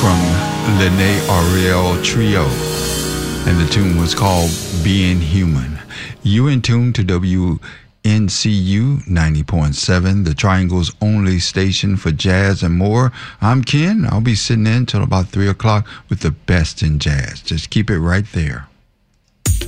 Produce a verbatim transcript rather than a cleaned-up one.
from Lene Ariel Trio, and the tune was called Being Human. You in tune to W N C U ninety point seven, the Triangle's only station for jazz and more. I'm Ken. I'll be sitting in till about three o'clock with the best in jazz. Just keep it right there.